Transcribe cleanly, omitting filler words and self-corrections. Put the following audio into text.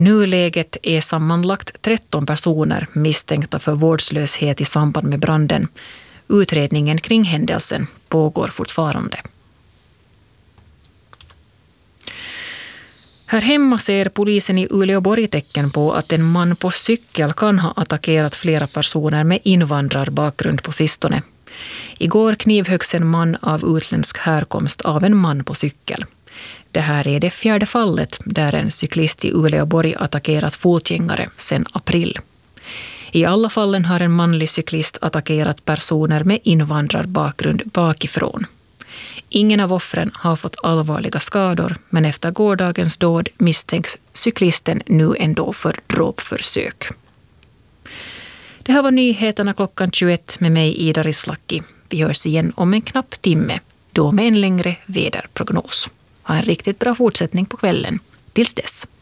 Nuläget är sammanlagt 13 personer misstänkta för vårdslöshet i samband med branden. Utredningen kring händelsen pågår fortfarande. Här hemma ser polisen i Uleåborg tecken på att en man på cykel kan ha attackerat flera personer med invandrarbakgrund på sistone. Igår knivhöggs en man av utländsk härkomst av en man på cykel. Det här är det 4:e fallet där en cyklist i Uleåborg attackerat fotgängare sedan april. I alla fallen har en manlig cyklist attackerat personer med invandrarbakgrund bakifrån. Ingen av offren har fått allvarliga skador, men efter gårdagens dåd misstänks cyklisten nu ändå för dråpförsök. Det här var nyheterna klockan 21 med mig Ida Rislaki. Vi hörs igen om en knapp timme, då med en längre väderprognos. Ha en riktigt bra fortsättning på kvällen. Tills dess.